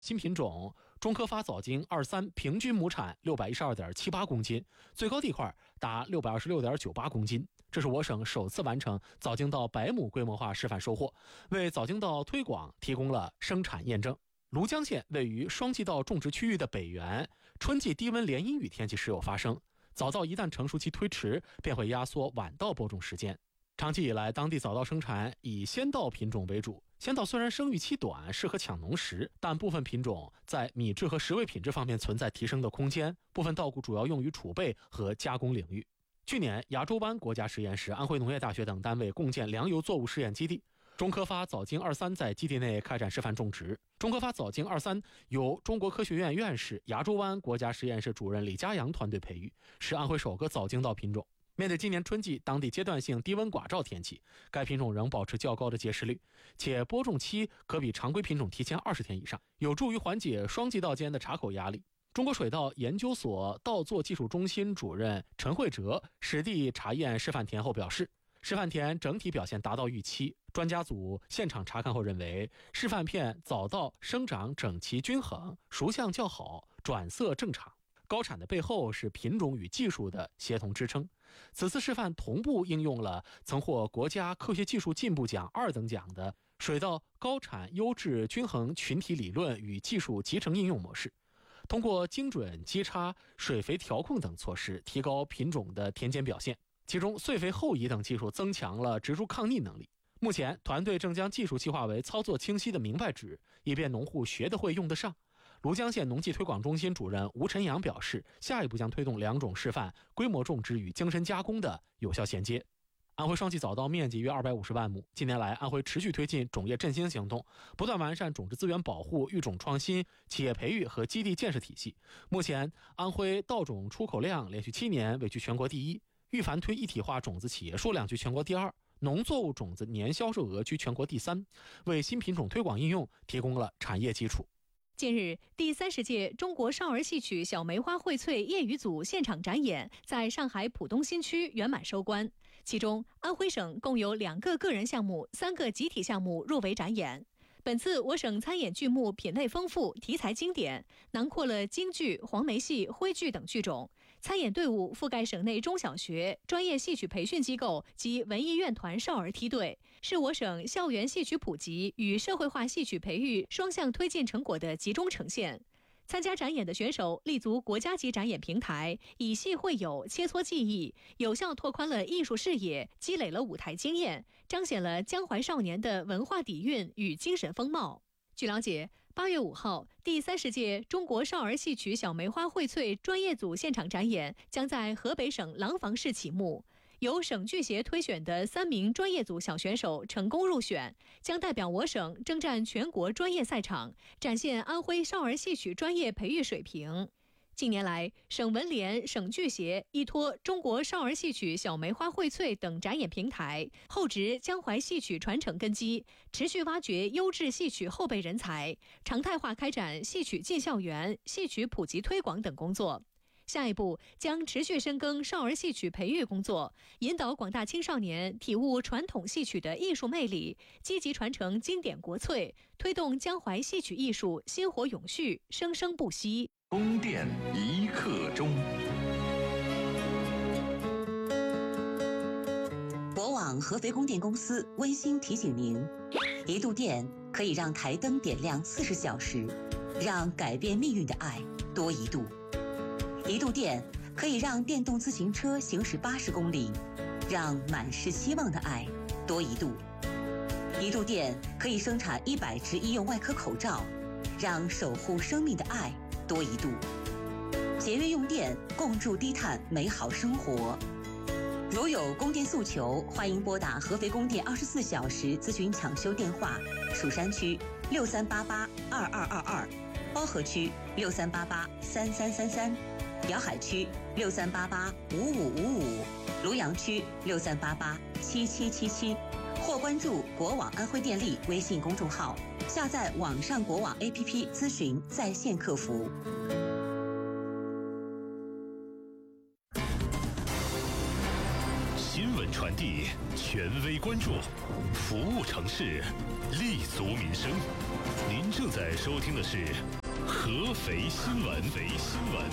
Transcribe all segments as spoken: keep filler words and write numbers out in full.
新品种中科发早精二三平均亩产六百一十二点七八公斤，最高地块达六百二十六点九八公斤。这是我省首次完成早精稻百亩规模化示范收获，为早精稻推广提供了生产验证。庐江县位于双季稻种植区域的北缘，春季低温连阴雨天气时有发生，早稻一旦成熟期推迟，便会压缩晚稻播种时间。长期以来，当地早稻生产以先稻品种为主。先稻虽然生育期短，适合抢农时，但部分品种在米质和食味品质方面存在提升的空间，部分稻谷主要用于储备和加工领域。去年，亚洲湾国家实验室、安徽农业大学等单位共建粮油作物试验基地，中科发早精二三在基地内开展示范种植。中科发早精二三由中国科学院院士、亚洲湾国家实验室主任李家阳团队培育，是安徽首个早精稻品种。面对今年春季当地阶段性低温寡照天气，该品种仍保持较高的结实率，且播种期可比常规品种提前二十天以上，有助于缓解双季稻间的茬口压力。中国水稻研究所稻作技术中心主任陈慧哲实地查验示范田后表示，示范田整体表现达到预期。专家组现场查看后认为，示范片早稻生长整齐均衡，熟相较好，转色正常。高产的背后是品种与技术的协同支撑。此次示范同步应用了曾获国家科学技术进步奖二等奖的水稻高产优质均衡群体理论与技术集成应用模式，通过精准基差、水肥调控等措施，提高品种的田间表现。其中穗肥后移等技术增强了植株抗逆能力。目前团队正将技术细化为操作清晰的明白值，以便农户学得会用得上。庐江县农技推广中心主任吴晨阳表示，下一步将推动两种示范规模种植与精深加工的有效衔接。安徽双季早稻面积约二百五十万亩，近年来安徽持续推进种业振兴行动，不断完善种质资源保护、育种创新、企业培育和基地建设体系。目前安徽稻种出口量连续七年位居全国第一，育繁推一体化种子企业数量居全国第二，农作物种子年销售额居全国第三，为新品种推广应用提供了产业基础。 近日，第三十届中国少儿戏曲小梅花荟萃业余组现场展演在上海浦东新区圆满收官。其中，安徽省共有两个个人项目、三个集体项目入围展演。本次我省参演剧目品类丰富，题材经典，囊括了京剧、黄梅戏、徽剧等剧种。参演队伍覆盖省内中小学、专业戏曲培训机构及文艺院团少儿梯队，是我省校园戏曲普及与社会化戏曲培育双向推进成果的集中呈现。参加展演的选手立足国家级展演平台，以戏会友、切磋技艺，有效拓宽了艺术视野，积累了舞台经验，彰显了江淮少年的文化底蕴与精神风貌。据了解，八月五号，第三十届中国少儿戏曲小梅花荟萃专业组现场展演将在河北省廊坊市启幕。由省剧协推选的三名专业组小选手成功入选，将代表我省征战全国专业赛场，展现安徽少儿戏曲专业培育水平。近年来，省文联、省剧协依托中国少儿戏曲小梅花荟萃等展演平台，厚植江淮戏曲传承根基，持续挖掘优质戏曲后备人才，常态化开展戏曲进校园、戏曲普及推广等工作。下一步将持续深耕少儿戏曲培育工作，引导广大青少年体悟传统戏曲的艺术魅力，积极传承经典国粹，推动江淮戏曲艺术薪火永续、生生不息。 宫殿一刻钟。 国网合肥供电公司温馨提醒您：一度电可以让台灯点亮四十小时，让改变命运的爱多一度。一度电可以让电动自行车行驶八十公里，让满是希望的爱多一度。一度电可以生产一百只医用外科口罩，让守护生命的爱多一度。节约用电，共筑低碳美好生活。如有供电诉求，欢迎拨打合肥供电二十四小时咨询抢修电话：蜀山区六三八八二二二二，包河区六三八八三三三三。瑶海区六三八八五五五五，庐阳区六三八八七七七七，或关注国网安徽电力微信公众号，下载网上国网 A P P 咨询在线客服。 新闻传传递，权威关注，服务城市，立足民生。您正在收听的是合肥新闻。合肥新闻。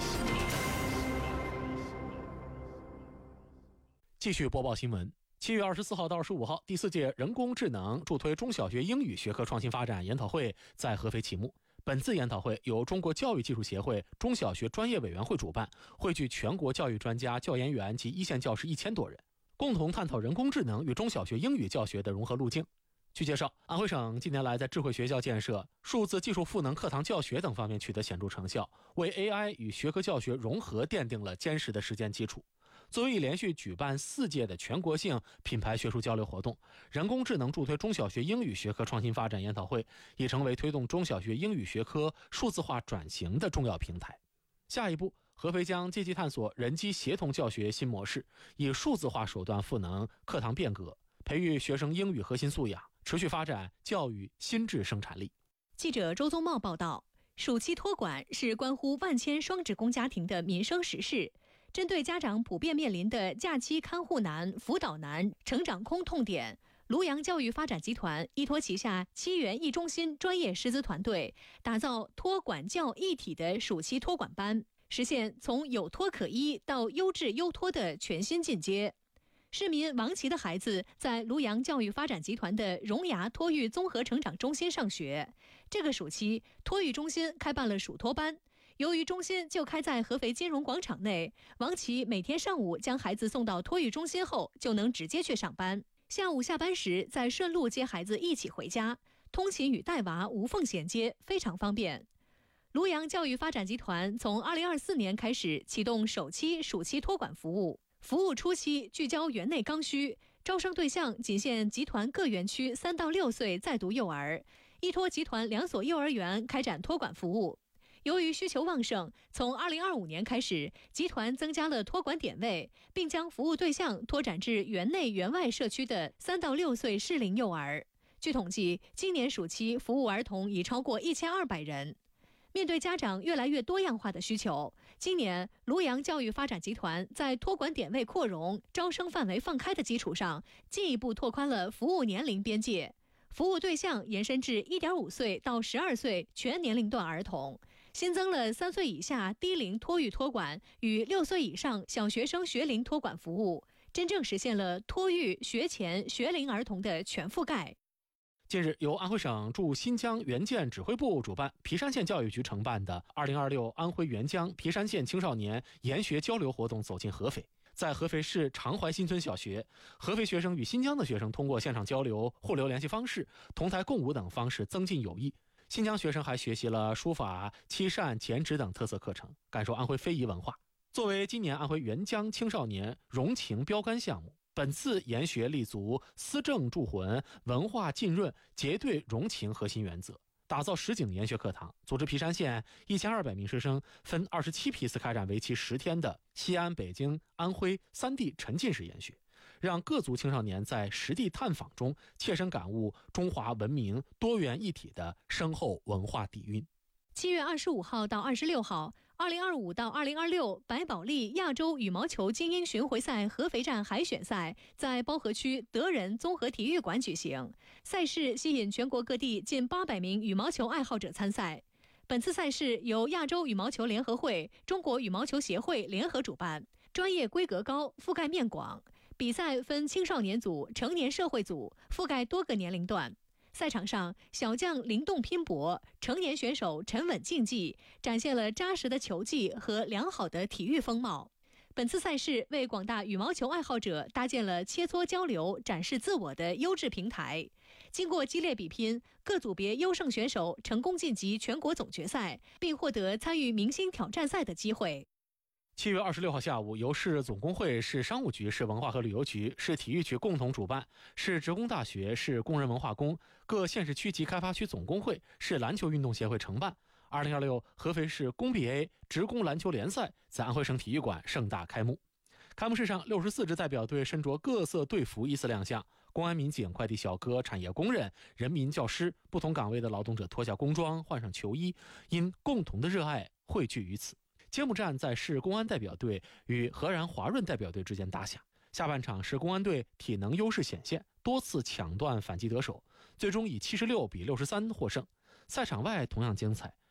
继续播报新闻。七月二十四号到二十五号，第四届人工智能助推中小学英语学科创新发展研讨会在合肥启幕。本次研讨会由中国教育技术协会中小学专业委员会主办，汇聚全国教育专家、教研员及一线教师一千多人，共同探讨人工智能与中小学英语教学的融合路径。据介绍，安徽省近年来在智慧学校建设、数字技术赋能课堂教学等方面取得显著成效，为 A I 与学科教学融合奠定了坚实的实践基础。作为连续举办四届的全国性品牌学术交流活动，人工智能助推中小学英语学科创新发展研讨会已成为推动中小学英语学科数字化转型的重要平台。下一步，合肥将积极探索人机协同教学新模式，以数字化手段赋能课堂变革，培育学生英语核心素养，持续发展教育心智生产力。 记者周宗茂报道，暑期托管是关乎万千双职工家庭的民生实事。针对家长普遍面临的假期看护难、辅导难、成长空痛点，庐阳教育发展集团依托旗下七元一中心专业师资团队，打造托管教一体的暑期托管班，实现从有托可依到优质优托的全新进阶。市民王琦的孩子在庐阳教育发展集团的荣牙托育综合成长中心上学，这个暑期托育中心开办了暑托班。由于中心就开在合肥金融广场内，王琦每天上午将孩子送到托育中心后，就能直接去上班。下午下班时再顺路接孩子一起回家，通勤与带娃无缝衔接，非常方便。庐阳教育发展集团从二零二四年开始启动首期暑期托管服务，服务初期聚焦园内刚需，招生对象仅限集团各园区三到六岁在读幼儿，依托集团两所幼儿园开展托管服务。由于需求旺盛，从二零二五年开始，集团增加了托管点位，并将服务对象拓展至园内园外社区的三到六岁适龄幼儿。据统计，今年暑期服务儿童已超过一千二百人。面对家长越来越多样化的需求，今年庐阳教育发展集团在托管点位扩容、招生范围放开的基础上，进一步拓宽了服务年龄边界，服务对象延伸至一点五岁到十二岁全年龄段儿童。新增了三岁以下低龄托育托管与六岁以上小学生学龄托管服务，真正实现了托育、学前、学龄儿童的全覆盖。 近日，由安徽省驻新疆援建指挥部主办、皮山县教育局承办的二零二六安徽援疆皮山县青少年研学交流活动走进合肥。在合肥市长淮新村小学，合肥学生与新疆的学生通过现场交流、互留联系方式、同台共舞等方式增进友谊。新疆学生还学习了书法、漆扇、剪纸等特色课程，感受安徽非遗文化。作为今年安徽援疆青少年融情标杆项目，本次研学立足思政铸魂、文化浸润、结对融情核心原则，打造实景研学课堂，组织皮山县一千二百名师生分二十七批次开展为期十天的西安、北京、安徽三地沉浸式研学，让各族青少年在实地探访中切身感悟中华文明多元一体的深厚文化底蕴。 七月二十五号到二十六号，二零二五到二零二六百宝利亚洲羽毛球精英巡回赛合肥站海选赛在包河区德仁综合体育馆举行，赛事吸引全国各地近八百名羽毛球爱好者参赛。本次赛事由亚洲羽毛球联合会、中国羽毛球协会联合主办，专业规格高，覆盖面广。比赛分青少年组、成年社会组，覆盖多个年龄段。赛场上，小将灵动拼搏，成年选手沉稳竞技，展现了扎实的球技和良好的体育风貌。本次赛事为广大羽毛球爱好者搭建了切磋交流、展示自我的优质平台。经过激烈比拼，各组别优胜选手成功晋级全国总决赛，并获得参与明星挑战赛的机会。 七月二十六号下午，由市总工会、市商务局、市文化和旅游局、市体育局共同主办，市职工大学、市工人文化宫、各县市区级开发区总工会、市篮球运动协会承办二零二六合肥市工 B A 职工篮球联赛在安徽省体育馆盛大开幕。开幕式上，六十四支代表队身着各色队服依次亮相，公安民警、快递小哥、产业工人、人民教师不同岗位的劳动者脱下工装，换上球衣，因共同的热爱汇聚于此。揭幕战在市公安代表队与河南华润代表队之间打响， 下半场是公安队体能优势显现，多次抢断反击得手，最终以七十六比六十三获胜。赛场外同样精彩，